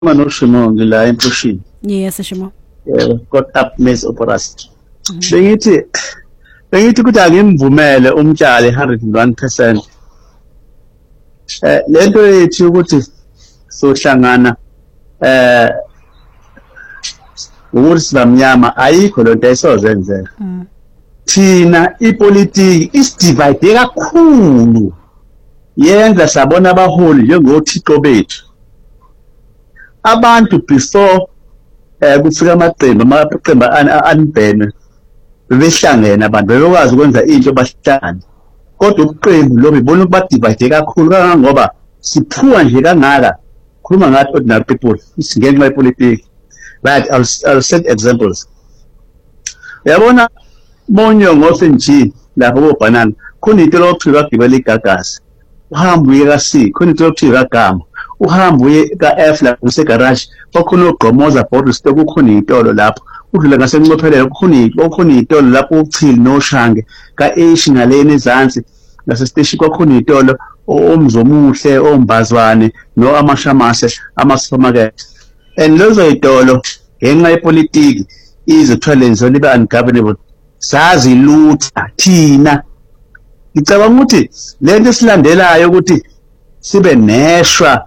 Manoshimo ngila empushini. Yes, Shimo. Got up mess operas. Bengithi ukuthi angimvumele umtshali 101%. Lento ethi ukuthi sohlangana ukuthi sibamnyama ayikho lento ayisozenzeka. Thina ipolitiki isidivide kakhulu. Yenza sabona abaholi njengothixo bethu. Abantu before kufika amaqembu anibhene bebehlangene abantu bebekwazi ukwenza into bahlangane. Kodwa uqembu lo bebona ukubadivide kakhulu kangangoba siphuwa nje kangaka khuluma ngathi ordinary people singenxa yepolitiki. But I'll set examples. Uyabona Monyongo ofenji lapho kobanana khona into lokuthiwa gibela igagasi. Uhamba uye ka-C khona into lokuthiwa kagama. Uhamba uye ka-F lapho usegarage bakhona ogqomoza bottle stock kukhona itolo lapho. Udlula ngasenqophelelo kukhona itolo lapho uchili noshange ka-H ngaleni ezansi ngasesteshi kwakhona itolo omzomuhle ombazwane no amashamase ama-supermarket. And lezo itolo ngenxa yepolitiki izithwele zona ibe ungovernable. Sazi lutha thina. Ngicabanga ukuthi lento esilandelayo ukuthi sibe neshwa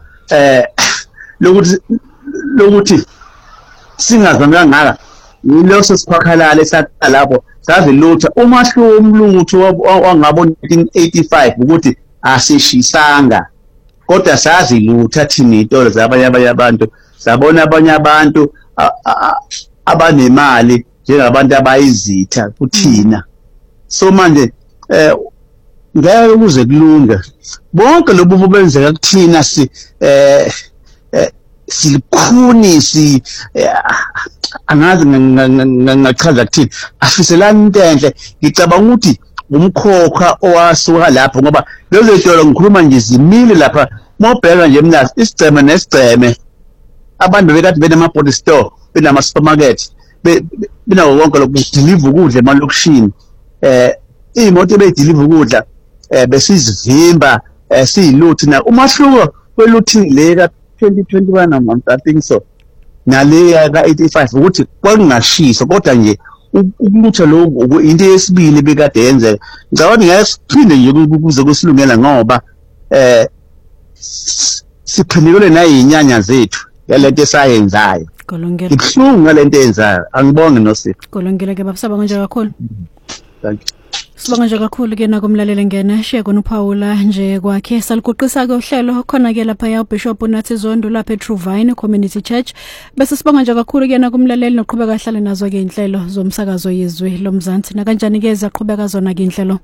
lokuthi singazange kangaka yiloso siphakhalala esaqala lapho sazi lutha umahluko umlutho wangabo 1985 ukuthi asishisanga kodwa sazi lutha thina itolo zabanye abantu sabona abanye abantu abanemali njengabantu abayizitha kuthina. So manje ngeke ukuze kulunga bonke lobu benzeka kuthina silikhuni angazi ngachaza kuthini afiselana into enhle. Ngicabanga ukuthi umkhokha owasuka lapho ngoba lezo zitolo ngikhuluma nje zimile lapha mobheka nje mnasi isigceme nesigceme abantu bekade benama-body store benama-supermarket binawo wonke lokudiliva ukudla emalokishini. Iy'moto ebeyidiliva ukudla besizivimba siyiluthi na umahluko kweluthi le ka-2021 I think so nale ka-85 ukuthi kwakungashisa kodwa nje ukulutha lokhu into yesibili bekade yenzeka. Ngicabanga ngeke siphinde nje kuze kusilungela ngoba siphendukelwe nayinyanya zethu yalento esayenzayo. Ibuhlungu ngalento eyenzayo. Angibonge noSipho. Kolongile ke babusaba konje kakhulu. Thank you. Sibonga nje kakhulu ke nakumlaleli ngene shiya kona uPaula nje kwakhe saliguqisa ke uhlelo khona ke lapha ya Bishop Nathi Zondo lapha eTruvine Community Church. Bese sibonga nje kakhulu ke nakumlaleli noqhubeka kahlale nazo ke inhlelo zomsakazo yezwe lomzansi na kanjani ke zaqhubeka zona ke inhlelo.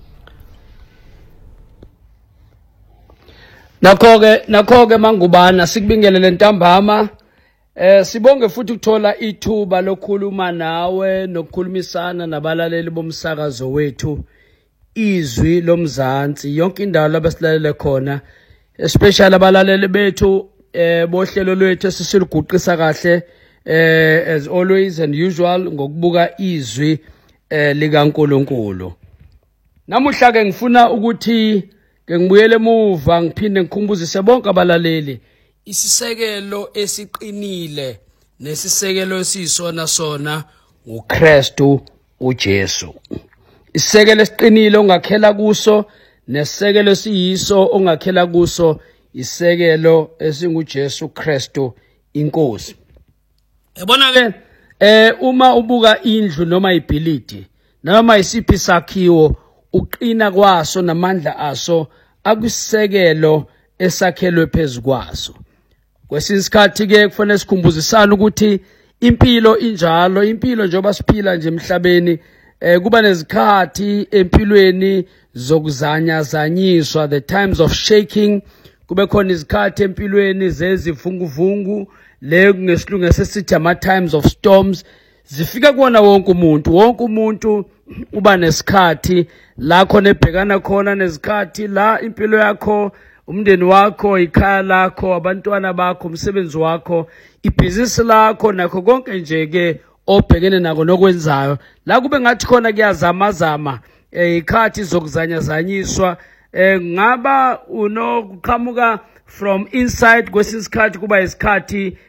Nakho ke mangubana sikubingelele ntambama. Sibonge futhi ukuthola ithuba lokukhuluma nawe nokukhulumisana nabalaleli bomsakazo wethu izwi lomzansi yonke indawo labasilalele khona, especially abalaleli bethu bohlelo lwethu esisiliguqisa kahle as always and usual ngokubuka izwi likaNkulunkulu. Namuhla ke ngifuna ukuthi ke ngibuyele emuva ngiphinde ngikhumbuzise bonke abalaleli isisekelo esiqinile nesisekelo esisona sona uKristu uJesu. Isisekelo esiqinile ongakhela kuso nesisekelo siyiso ongakhela kuso isekelo esinguJesu Kristu inkosi. Yabona ke uma ubuka indlu noma ibhilidi noma isiphi sakhiwo uqina kwaso namandla aso akusisekelo esakhelwe phezukwaso. Kwesinye isikhathi ke kufanele sikhumbuzisane ukuthi impilo injalo, impilo njengoba siphila nje emhlabeni kuba nezikhathi empilweni zokuzanyazanyiswa, the times of shaking. Kube khona izikhathi empilweni zezivunguvungu le ngesilungu esithi ama times of storms. Zifika kuona wonke umuntu uba nesikhathi la khona ebhekana khona nezikhathi la impilo yakho, umndeni wakho, ikhaya lakho, abantwana bakho, umsebenzi wakho, ibhizinisi lakho nakho konke nje ke obhekene nako nokwenzayo la kube ngathi khona kuyazamazama ikhathi zokuzanyazanyiswa ngaba unokuqhamuka from inside kwesinye isikhathi kuba isikhathi